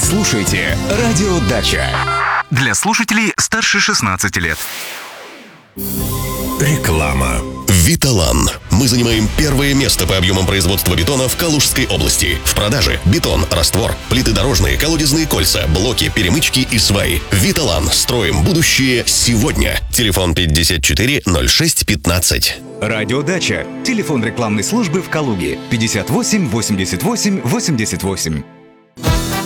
слушаете «Радио Дача». Для слушателей старше 16 лет. Реклама. Виталан. Мы занимаем первое место по объемам производства бетона в Калужской области. В продаже бетон, раствор, плиты дорожные, колодезные кольца, блоки, перемычки и сваи. Виталан. Строим будущее сегодня. Телефон 54 06 15. «Радио Дача». Телефон рекламной службы в Калуге 58 88 88.